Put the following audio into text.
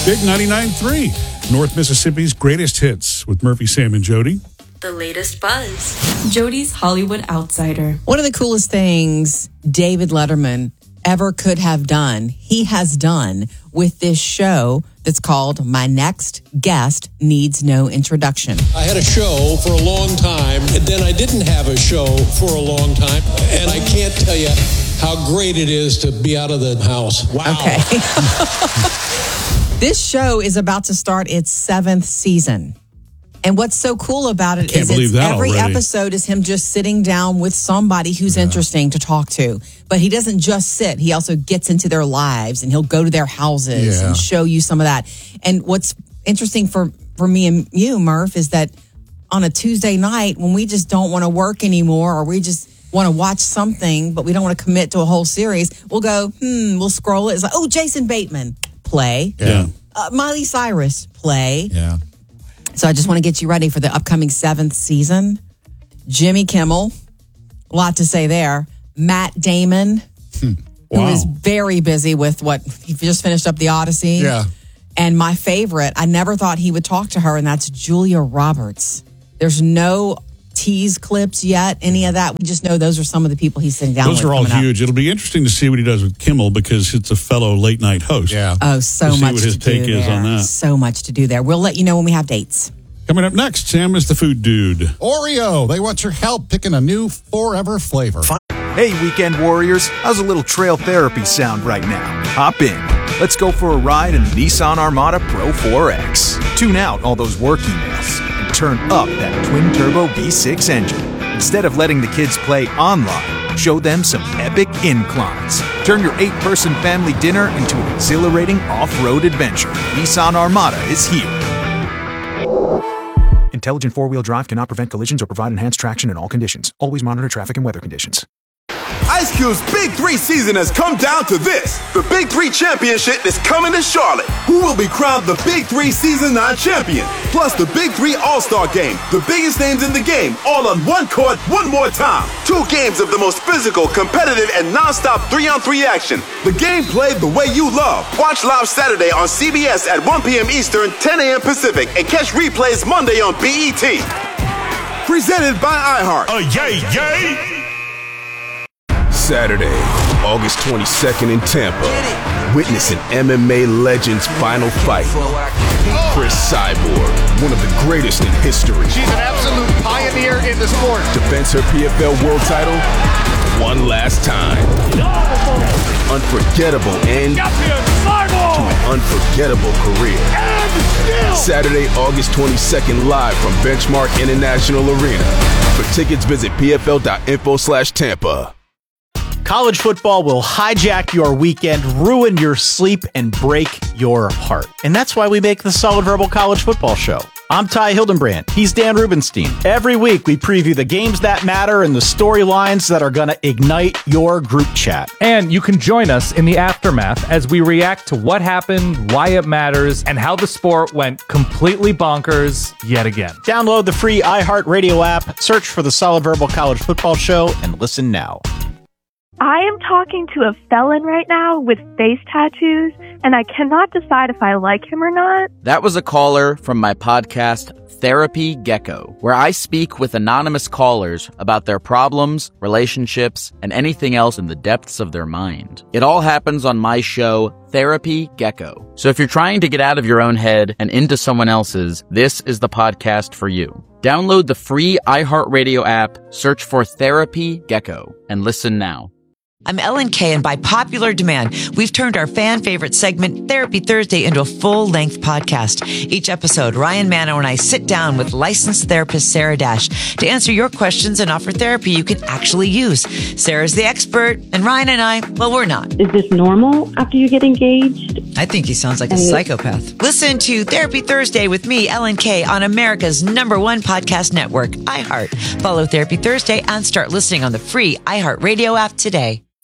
Big 99.3, North Mississippi's greatest hits with Murphy, Sam, and Jody. The latest buzz. Jody's Hollywood Outsider. One of the coolest things David Letterman ever could have done, he has done with this show that's called My Next Guest Needs No Introduction. I had a show for a long time, and then I didn't have a show for a long time, and I can't tell you how great it is to be out of the house. Wow. Okay. This show is about to start its 7th season. And what's so cool about it is every episode is him just sitting down with somebody who's interesting to talk to. But he doesn't just sit. He also gets into their lives, and he'll go to their houses and show you some of that. And what's interesting for me and you, Murph, is that on a Tuesday night when we just don't want to work anymore, or we just want to watch something, but we don't want to commit to a whole series, we'll go, we'll scroll it. It's like, oh, Jason Bateman, play. Yeah. Miley Cyrus, play. Yeah. So I just want to get you ready for the upcoming 7th season. Jimmy Kimmel, a lot to say there. Matt Damon, who is very busy with he just finished up The Odyssey. Yeah. And my favorite, I never thought he would talk to her, and that's Julia Roberts. There's no tease clips yet, any of that. We just know those are some of the people he's sitting down with. Those are all huge. It'll be interesting to see what he does with Kimmel, because it's a fellow late night host. Yeah. Oh, so much much what his to take do is there. on that. So much to do there. We'll let you know when we have dates. Coming up next, Sam is the food dude. Oreo, they want your help picking a new forever flavor. Hey, weekend warriors, how's a little trail therapy sound right now? Hop in. Let's go for a ride in the Nissan Armada Pro 4X. Tune out all those work emails and turn up that twin-turbo V6 engine. Instead of letting the kids play online, show them some epic inclines. Turn your 8-person family dinner into an exhilarating off-road adventure. Nissan Armada is here. Intelligent four-wheel drive cannot prevent collisions or provide enhanced traction in all conditions. Always monitor traffic and weather conditions. Ice Cube's Big 3 season has come down to this. The Big 3 Championship is coming to Charlotte. Who will be crowned the Big 3 Season 9 champion? Plus the Big 3 All-Star Game. The biggest names in the game, all on one court, one more time. 2 games of the most physical, competitive, and non-stop 3-on-3 action. The game played the way you love. Watch live Saturday on CBS at 1 p.m. Eastern, 10 a.m. Pacific, and catch replays Monday on BET. Presented by iHeart. Yay! Saturday, August 22nd in Tampa. Witness an MMA legend's final fight. Chris Cyborg, one of the greatest in history. She's an absolute pioneer in the sport. Defends her PFL world title one last time. Unforgettable end to an unforgettable career. Saturday, August 22nd, live from Benchmark International Arena. For tickets, visit pfl.info/Tampa. College football will hijack your weekend, ruin your sleep, and break your heart. And that's why we make the Solid Verbal College Football Show. I'm Ty Hildenbrand. He's Dan Rubenstein. Every week, we preview the games that matter and the storylines that are going to ignite your group chat. And you can join us in the aftermath as we react to what happened, why it matters, and how the sport went completely bonkers yet again. Download the free iHeartRadio app, search for the Solid Verbal College Football Show, and listen now. I am talking to a felon right now with face tattoos, and I cannot decide if I like him or not. That was a caller from my podcast, Therapy Gecko, where I speak with anonymous callers about their problems, relationships, and anything else in the depths of their mind. It all happens on my show, Therapy Gecko. So if you're trying to get out of your own head and into someone else's, this is the podcast for you. Download the free iHeartRadio app, search for Therapy Gecko, and listen now. I'm Ellen Kay, and by popular demand, we've turned our fan favorite segment, Therapy Thursday, into a full-length podcast. Each episode, Ryan Manno and I sit down with licensed therapist Sarah Dash to answer your questions and offer therapy you can actually use. Sarah's the expert, and Ryan and I, well, we're not. Is this normal after you get engaged? I think he sounds like a psychopath. Listen to Therapy Thursday with me, Ellen Kay, on America's #1 podcast network, iHeart. Follow Therapy Thursday and start listening on the free iHeartRadio app today.